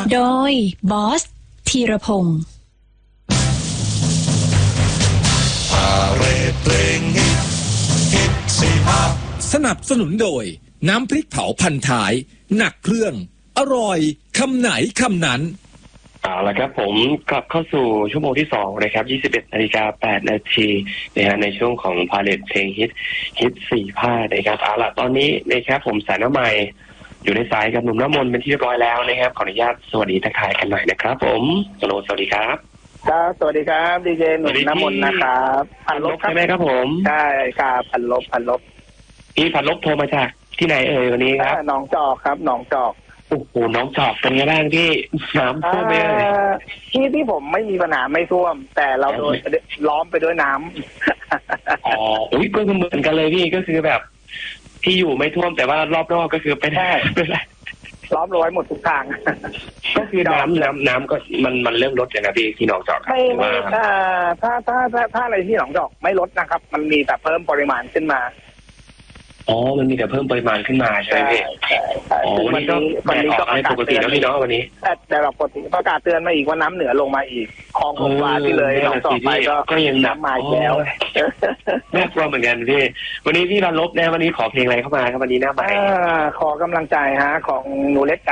โดยบอสธีรพงศ์สนับสนุนโดยน้ำพริกเผาพันท้ายหนักเครื่องอร่อยคำไหนคำนั้นเอาละครับผมกลับเข้าสู่ชั่วโมงที่2นะครับ 21:08 นาทีนะฮะในช่วงของพาเลทเพลงฮิต4 ภาคนะครับเอาละตอนนี้นะครับผมสายน้ำใหม่อยู่ในสายกับหนุ่มน้ำมนต์เป็นที่เรียบร้อยแล้วนะครับขออนุญาตสวัสดีทักทายกันหน่อยนะครับผมสวัสดีครับครับสวัสดีครับดีเจหนุ่มน้ำมนต์นะครับพันลบใช่ไหมครับผมใช่ครับพันลบพี่พันลบโทรมาจากที่ไหนเอ่ยวันนี้ครับหนองจอกครับหนองจอกโอ้โหน้องจอกเป็นไงบ้างที่น้ำท่วมไหมที่ผมไม่มีปัญหาไม่ท่วมแต่เราโดนล้อมไปด้วยน้ำอ๋ออุ้ยก็เหมือนกันเลยพี่ก็คือแบบที่อยู่ไม่ท่วมแต่ว่ารอบนอกก็คือไปได้ล้อมร้อยหมดทุกทางก็คือน้ำก็มันเริ่มลดเลยนะพี่ที่หนองจอกไม่ถ้าอะไรที่หนองจอกไม่ลดนะครับมันมีแต่เพิ่มปริมาณขึ้นมาอ๋อมันมีแต่เพิ่มปริมาณขึ้นมาใช่ไหมพี่อ๋อวันนี้ก็ปกติแล้วพี่น้องวันนี้แต่เราปกติประกาศเตือนมาอีกว่าน้ำเหนือลงมาอีกคลองของวาที่เลยลองต่อไปก็ยังน้ำมาแล้วน่ากลัวเหมือนกันพี่วันนี้พี่รันลบนะวันนี้ขอเพลงอะไรเข้ามาครับวันนี้หน้าใหม่ขอกำลังใจฮะของหนูเล็ก